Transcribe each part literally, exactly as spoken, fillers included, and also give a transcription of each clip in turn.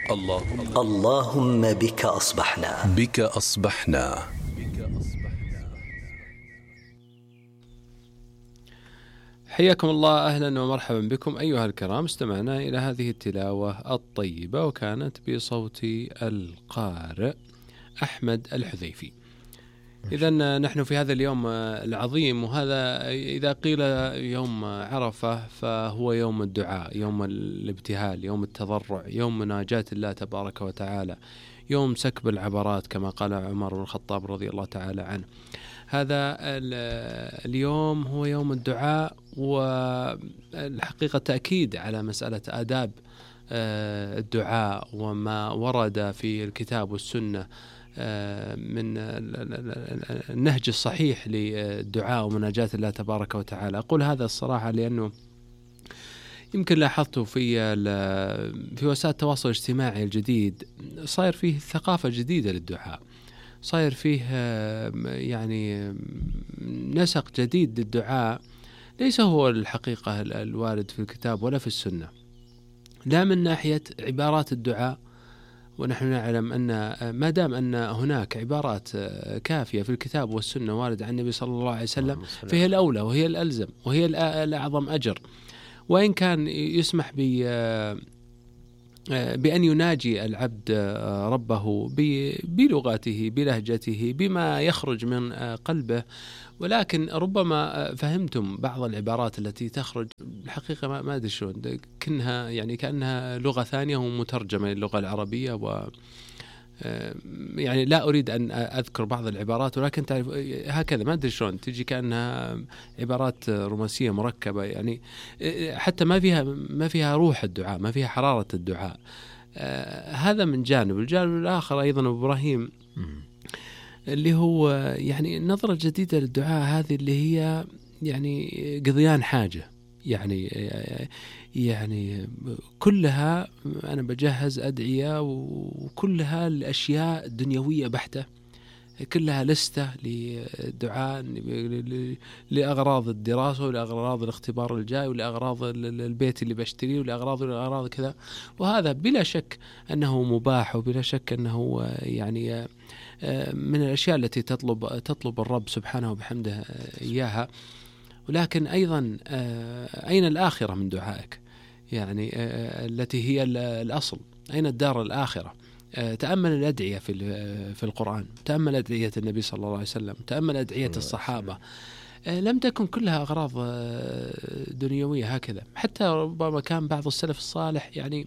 اللهم اللهم بك أصبحنا بك أصبحنا. حياكم الله، أهلا ومرحبا بكم أيها الكرام. استمعنا إلى هذه التلاوة الطيبة وكانت بصوت القارئ أحمد الحذيفي. إذن نحن في هذا اليوم العظيم، وهذا إذا قيل يوم عرفة فهو يوم الدعاء، يوم الابتهال، يوم التضرع، يوم مناجاة الله تبارك وتعالى، يوم سكب العبرات كما قال عمر بن الخطاب رضي الله تعالى عنه. هذا اليوم هو يوم الدعاء، والحقيقة تأكيد على مسألة آداب الدعاء وما ورد في الكتاب والسنة من النهج الصحيح للدعاء ومناجاة الله تبارك وتعالى. أقول هذا الصراحة لأنه يمكن لاحظته في في وسائل التواصل الاجتماعي الجديد، صاير فيه ثقافة جديدة للدعاء، صاير فيه يعني نسق جديد للدعاء ليس هو الحقيقة الوارد في الكتاب ولا في السنة، لا من ناحية عبارات الدعاء، ونحن نعلم أن ما دام أن هناك عبارات كافية في الكتاب والسنة واردة عن النبي صلى الله عليه وسلم فهي الأولى وهي الألزم وهي الأعظم أجر. وإن كان يسمح ب بأن يناجي العبد ربه بلغته بلهجته بما يخرج من قلبه، ولكن ربما فهمتم بعض العبارات التي تخرج الحقيقة ما أدري شلون كأنها يعني كأنها لغة ثانية ومترجمة للغة العربية، و يعني لا أريد أن أذكر بعض العبارات، ولكن تعرف هكذا ما أدري شلون تجي كأنها عبارات رومانسية مركبة، يعني حتى ما فيها ما فيها روح الدعاء، ما فيها حرارة الدعاء. هذا من جانب. الجانب الآخر أيضا إبراهيم اللي هو يعني نظرة جديدة للدعاء، هذه اللي هي يعني قضيان حاجة، يعني يعني كلها أنا بجهز أدعية وكلها الأشياء دنيوية بحتة، كلها لستة للدعاء لأغراض الدراسة ولأغراض الاختبار الجاي ولأغراض البيت اللي بشتريه ولأغراض ولأغراض كذا. وهذا بلا شك أنه مباح، وبلا شك أنه يعني من الأشياء التي تطلب تطلب الرب سبحانه وبحمده إياها. ولكن أيضا أين الآخرة من دعائك؟ يعني التي هي الأصل، أين الدار الآخرة؟ تأمل الأدعية في في القرآن، تأمل أدعية النبي صلى الله عليه وسلم، تأمل أدعية الصحابة، لم تكن كلها أغراض دنيوية هكذا. حتى ربما كان بعض السلف الصالح يعني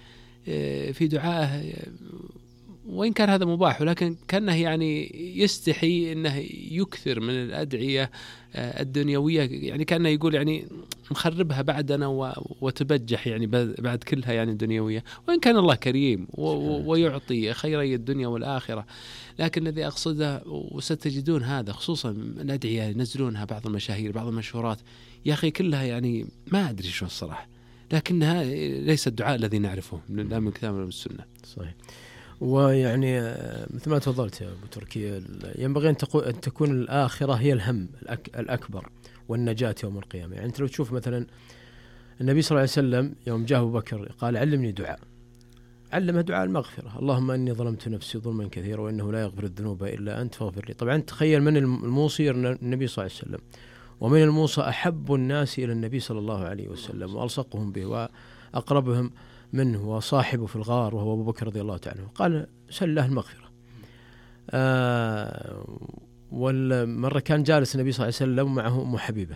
في دعائه، وإن كان هذا مباح، ولكن كانه يعني يستحي أنه يكثر من الأدعية الدنيوية، يعني كأنه يقول يعني مخربها بعدنا وتبجح يعني بعد كلها يعني دنيوية، وإن كان الله كريم ويعطي خيري الدنيا والآخرة. لكن الذي أقصده، وستجدون هذا خصوصا الأدعية ينزلونها بعض المشاهير بعض المشهورات، يا أخي كلها يعني ما أدري شو الصراحة، لكنها ليس الدعاء الذي نعرفه لا من الكتاب ولا من السنة. صحيح. ويعني مثل ما تفضلت يا أبو تركي، ينبغي أن تكون الآخرة هي الهم الأكبر والنجاة يوم القيامة. يعني أنت لو تشوف مثلا النبي صلى الله عليه وسلم يوم جاء أبو بكر قال علمني دعاء، علمه دعاء المغفرة، اللهم أني ظلمت نفسي ظلما كثيرا وإنه لا يغفر الذنوب إلا أنت فاغفر لي. طبعا تخيل من الموصي النبي صلى الله عليه وسلم، ومن الموصى أحب الناس إلى النبي صلى الله عليه وسلم وألصقهم به وأقربهم منه وصاحبه في الغار وهو أبو بكر رضي الله تعالى عنه، قال سل له المغفرة. آه والمرة كان جالس النبي صلى الله عليه وسلم معه أم حبيبة،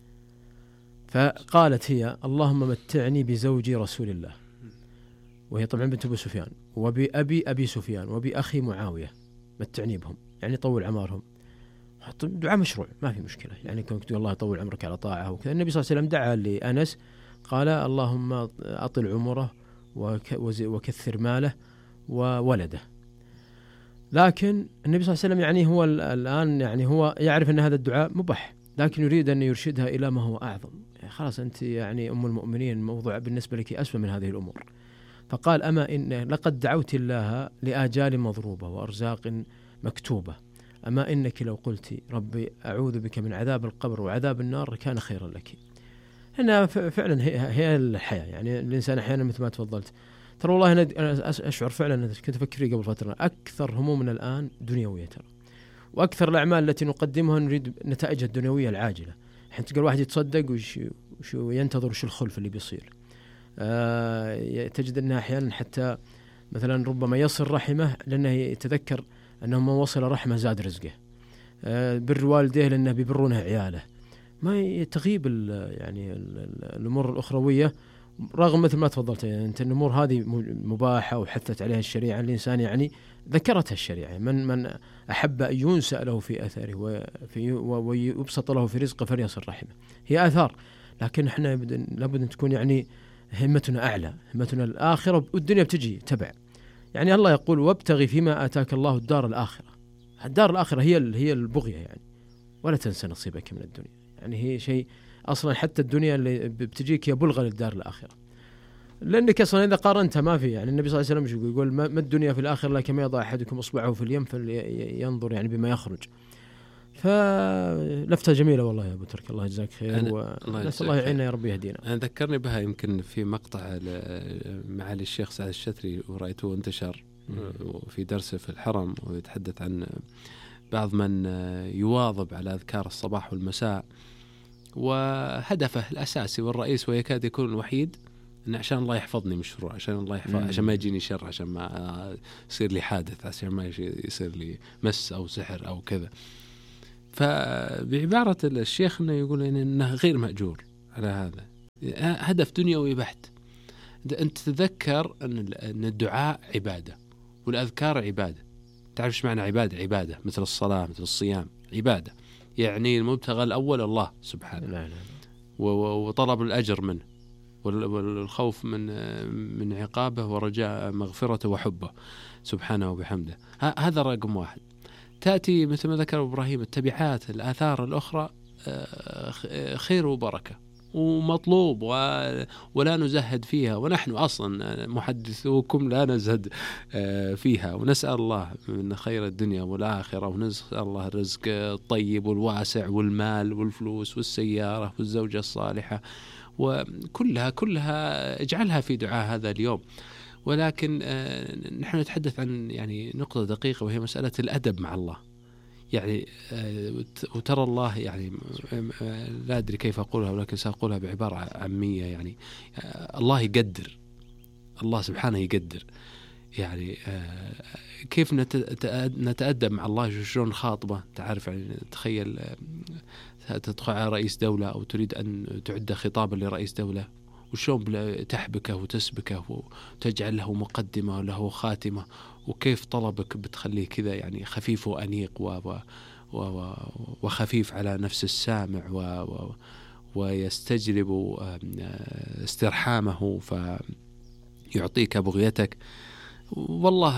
فقالت هي اللهم متعني بزوجي رسول الله، وهي طبعا بنت أبو سفيان، وبأبي أبي سفيان، وبأخي معاوية، متعني بهم، يعني طول عمرهم. دعاء مشروع ما في مشكلة، يعني كنت الله يطول عمرك على طاعة وكذا. النبي صلى الله عليه وسلم دعا لأنس قال اللهم أطل عمره وكثر ماله وولده. لكن النبي صلى الله عليه وسلم يعني هو الآن يعني هو يعرف أن هذا الدعاء مباح، لكن يريد أن يرشدها إلى ما هو أعظم. يعني خلاص أنت يعني أم المؤمنين، الموضوع بالنسبة لك أسوأ من هذه الأمور. فقال أما إن لقد دعوت الله لآجال مضروبة وأرزاق مكتوبة، أما إنك لو قلت ربي أعوذ بك من عذاب القبر وعذاب النار كان خيرا لك. هنا فعلا هي, هي الحياة. يعني الإنسان أحيانا مثل ما تفضلت ترى والله أنا أشعر فعلا، أنا كنت أفكر فيه قبل فترة، أكثر همومنا الآن دنيوية ترى، وأكثر الأعمال التي نقدمها نريد نتائجها الدنيوية العاجلة. حين تلقى واحد يتصدق وش وش ينتظر وش الخلف اللي بيصير. آه تجد أنها أحيانا حتى مثلا ربما يصل رحمه لأنه يتذكر أنه ما وصل رحمه زاد رزقه. آه بر والديه لأنه بيبرونه عياله. ما تغيب ال يعني ال الأمور الأخروية، رغم مثل ما تفضلت يعني أنت الأمور هذه مباحة وحثت عليها الشريعة. الإنسان يعني ذكرتها الشريعة، من من أحب أن ينسأ له في أثره ويبسط له في رزقه فليصل رحمه. هي آثار، لكن احنا لابد أن تكون يعني همتنا أعلى، همتنا الآخرة، والدنيا بتجي تبع. يعني الله يقول وابتغي فيما آتاك الله الدار الآخرة. الدار الآخرة هي هي البغية يعني، ولا تنسى نصيبك من الدنيا. يعني هي شيء أصلا، حتى الدنيا اللي بتجيك هي بلغة للدار الآخرة، لأنك أصلا إذا قارنتها ما في. يعني النبي صلى الله عليه وسلم يقول ما الدنيا في الآخرة لا كما يضع أحدكم إصبعه في اليم فلينظر يعني بما يخرج. فلفتة جميلة والله يا أبو ترك، الله يجزاك خير، ونسأل الله يعيننا يا رب يهدينا. أنا ذكرني بها يمكن في مقطع معالي الشيخ سعد الشتري ورأيته انتشر في درسه في الحرم، ويتحدث عن بعض من يواظب على أذكار الصباح والمساء، وهدفه الأساسي والرئيس ويكاد يكون الوحيد إن عشان الله يحفظني من الشرور، عشان الله يحفظ، عشان ما يجيني شر، عشان ما يصير لي حادث، عشان ما يصير لي مس أو سحر أو كذا. فبعبارة الشيخ إنه يقول إنه غير مأجور على هذا، هدف دنيوي بحت. أنت تتذكر أن الدعاء عبادة والأذكار عبادة. تعرف إيش معنى عبادة؟ عبادة مثل الصلاة مثل الصيام، عبادة يعني المبتغى الأول الله سبحانه، لا لا. وطلب الأجر منه، والخوف من من عقابه، ورجاء مغفرته وحبه سبحانه وبحمده. هذا رقم واحد. تأتي مثل ما ذكر إبراهيم التبعات، الآثار الأخرى خير وبركة ومطلوب، ولا نزهد فيها، ونحن أصلا محدثوكم لا نزهد فيها، ونسأل الله من خير الدنيا والآخرة، ونسأل الله الرزق الطيب والواسع والمال والفلوس والسيارة والزوجة الصالحة، وكلها كلها اجعلها في دعاء هذا اليوم. ولكن نحن نتحدث عن يعني نقطة دقيقة، وهي مسألة الأدب مع الله. يعني وترى الله يعني لا أدري كيف أقولها، ولكن سأقولها بعبارة عامية. يعني الله يقدر، الله سبحانه يقدر. يعني كيف نتأدب مع الله، شلون خاطبه. تعرف يعني تخيل تدخل على رئيس دولة أو تريد أن تعد خطابا لرئيس دولة، وشلون تحبكه وتسبكه وتجعل له مقدمة وله خاتمة، وكيف طلبك بتخليه كذا يعني خفيف وأنيق و و وخفيف على نفس السامع، و ويستجلب استرحامه فيعطيك بغيتك. والله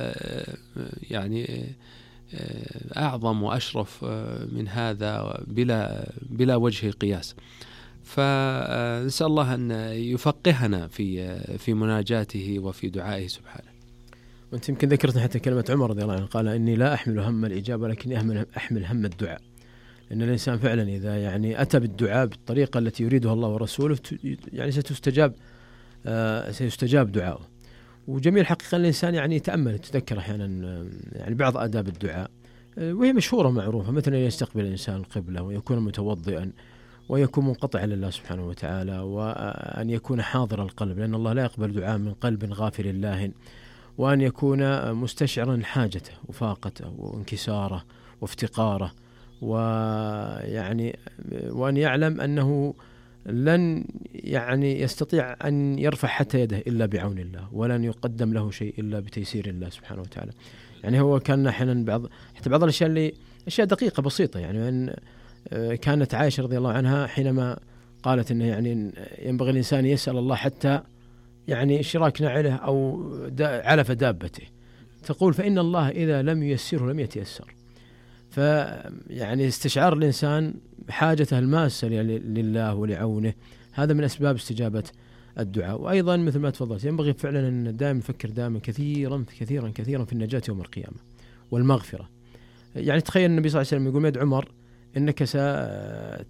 يعني أعظم وأشرف من هذا بلا بلا وجه قياس. فنسأل الله أن يفقهنا في في مناجاته وفي دعائه سبحانه. وأنت يمكن ذكرت حتى كلمة عمر رضي الله عنه، قال إني لا أحمل هم الإجابة لكني أحمل أحمل هم الدعاء. لأن الإنسان فعلا إذا يعني أتى بالدعاء بالطريقة التي يريدها الله ورسوله يعني ستستجاب آه سيستجاب دعاءه. وجميل حقيقة الإنسان يعني يتأمل يتذكر أحيانا يعني بعض آداب الدعاء، وهي مشهورة معروفة، مثلا يستقبل الإنسان القبلة، ويكون متوضئا، ويكون منقطعا لله سبحانه وتعالى، وأن يكون حاضر القلب، لأن الله لا يقبل دعاء من قلب غافل لاهٍ، وأن يكون مستشعرا حاجته وفاقته وانكساره وافتقاره، ويعني وأن يعلم أنه لن يعني يستطيع أن يرفع حتى يده إلا بعون الله، ولن يقدم له شيء إلا بتيسير الله سبحانه وتعالى. يعني هو كان أحيانا بعض حتى بعض الأشياء اللي أشياء دقيقة بسيطة، يعني أن كانت عائشة رضي الله عنها حينما قالت إنه يعني ينبغي الإنسان يسأل الله حتى يعني شراك نعله أو علف دابته، تقول فإن الله إذا لم ييسره لم يتيسر. فيعني استشعار الإنسان حاجته الماسة لله ولعونه، هذا من أسباب استجابة الدعاء. وأيضا مثل ما تفضلت ينبغي فعلا أن دائما نفكر دائما كثيرا كثيرا كثيرا في النجاة يوم القيامة والمغفرة. يعني تخيل النبي صلى الله عليه وسلم يقول يد عمر إنك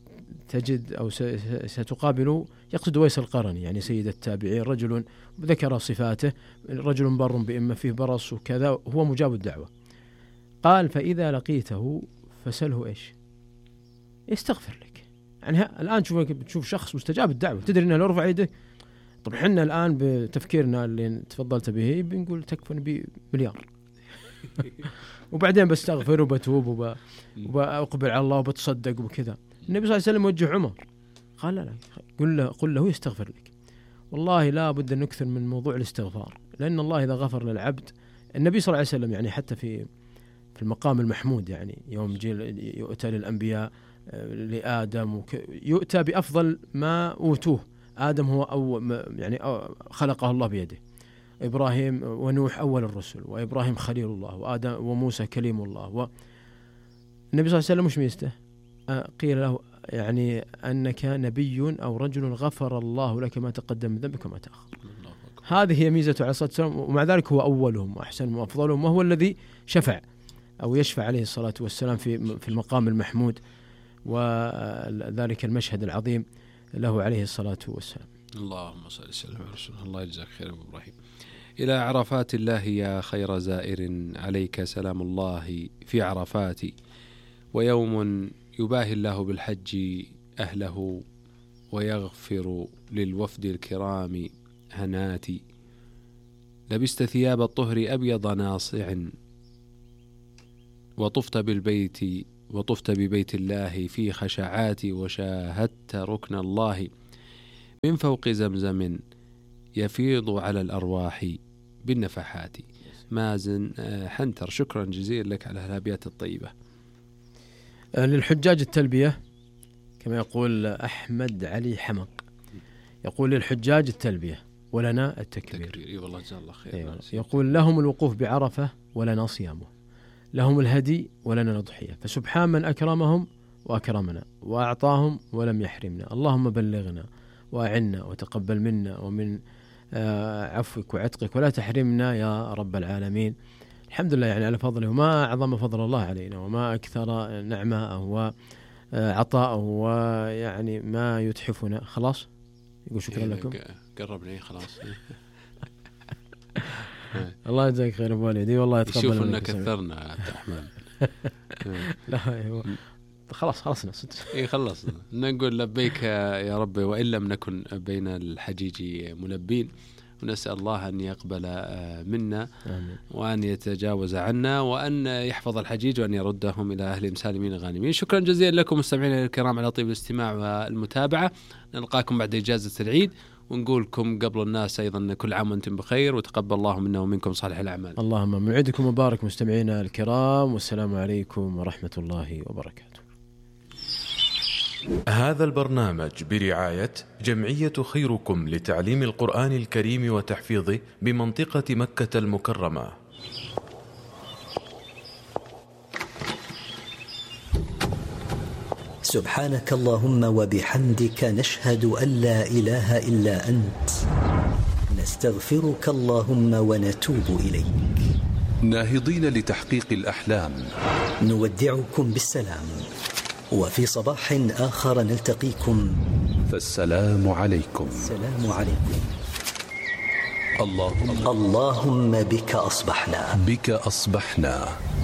تجد أو ستقابل، يقصد ويس القرني يعني سيد التابعين، رجل ذكر صفاته، رجل بر بإما فيه برص وكذا، هو مجاب الدعوة. قال فإذا لقيته فسله إيش؟ يستغفر لك. يعني الآن تشوف بتشوف شخص مستجاب الدعوة، تدري إنه لو رفع يده. طبعا حنا الآن بتفكيرنا اللي تفضلت به بنقول تكفن بمليار وبعدين بستغفر وبتوب وب... وبأقبل على الله وبتصدق وكذا. النبي صلى الله عليه وسلم وجه عمر قال لا لا قل له, قل له يستغفر لك. والله لا بد أن نكثر من موضوع الاستغفار، لأن الله إذا غفر للعبد، النبي صلى الله عليه وسلم يعني حتى في في المقام المحمود، يعني يوم جيل يؤتى للأنبياء لآدم يؤتى بأفضل ما أوتوه. آدم هو أو يعني أو خلقه الله بيده، إبراهيم ونوح أول الرسل، وإبراهيم خليل الله، وآدم وموسى كليم الله. والنبي صلى الله عليه وسلم مش ميسته قيل له يعني أنك نبي أو رجل غفر الله لك ما تقدم من ذنبك وما تأخر. هذه هي ميزة عليه الصلاة والسلام، ومع ذلك هو أولهم وأحسنهم وأفضلهم، وهو الذي شفع أو يشفع عليه الصلاة والسلام في في المقام المحمود وذلك المشهد العظيم له عليه الصلاة والسلام. اللهم صل وسلم على رسول الله. الله يجزاك خير أبو إبراهيم. إلى عرفات الله يا خير زائر، عليك سلام الله في عرفات، ويوم يباهي الله بالحج أهله، ويغفر للوفد الكرام هناتي. لبست ثياب الطهر أبيض ناصع، وطفت بالبيت وطفت ببيت الله في خشعات، وشاهدت ركن الله من فوق زمزم يفيض على الأرواح بالنفحات. مازن حنتر، شكرا جزيلا لك على الأبيات الطيبة. للحجاج التلبية كما يقول أحمد علي حمق، يقول للحجاج التلبية ولنا التكبير. تكبير. والله جزاه الله خير. أيوة. يقول لهم الوقوف بعرفة ولنا صيامه، لهم الهدي ولنا الأضحية، فسبحان من أكرمهم وأكرمنا وأعطاهم ولم يحرمنا. اللهم بلغنا وأعنا وتقبل منا ومن عفوك وعتقك، ولا تحرمنا يا رب العالمين. الحمد لله يعني على فضله، وما أعظم فضل الله علينا، وما أكثر نعمه وعطاءه، ويعني ما يتحفنا. خلاص يقول شكرا لكم. قربني خلاص. الله يجزاك خير ابو وليدي، والله يتقبل منك. شوف انك كثرنا يا عبد الرحمن. لا خلاص خلصنا اي خلصنا. نقول لبيك يا رب، وان لم نكن بين الحجيج ملبين، ونسأل الله أن يقبل منا آمين. وأن يتجاوز عنا، وأن يحفظ الحجيج، وأن يردهم إلى أهلهم سالمين غانمين. شكرا جزيلا لكم مستمعينا الكرام على طيب الاستماع والمتابعة. نلقاكم بعد إجازة العيد، ونقولكم قبل الناس أيضا كل عام وأنتم بخير، وتقبل الله منا ومنكم صالح الأعمال. اللهم موعدكم مبارك مستمعينا الكرام، والسلام عليكم ورحمة الله وبركاته. هذا البرنامج برعاية جمعية خيركم لتعليم القرآن الكريم وتحفيظه بمنطقة مكة المكرمة. سبحانك اللهم وبحمدك، نشهد أن لا إله إلا أنت، نستغفرك اللهم ونتوب إليك. ناهضين لتحقيق الأحلام، نودعكم بالسلام، وفي صباح آخر نلتقيكم، فالسلام عليكم. السلام عليكم. اللهم اللهم بك أصبحنا بك أصبحنا